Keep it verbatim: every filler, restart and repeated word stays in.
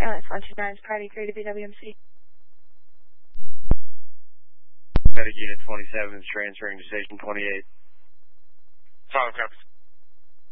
Alice one two nine is priority three to B W M C. Medic Unit twenty-seven is transferring to Station twenty-eight. Solid copies.